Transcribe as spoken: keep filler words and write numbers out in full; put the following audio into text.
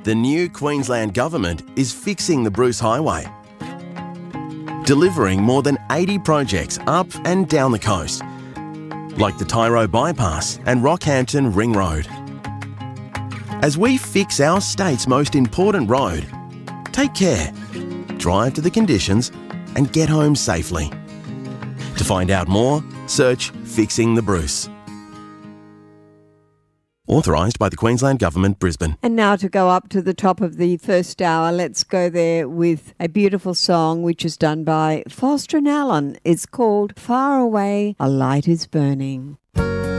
The new Queensland Government is fixing the Bruce Highway, delivering more than eighty projects up and down the coast, like the Tyro Bypass and Rockhampton Ring Road. As we fix our state's most important road, take care, drive to the conditions and get home safely. To find out more, search Fixing the Bruce. Authorised by the Queensland Government, Brisbane. And now to go up to the top of the first hour, let's go there with a beautiful song which is done by Foster and Allen. It's called Far Away, a Light is Burning.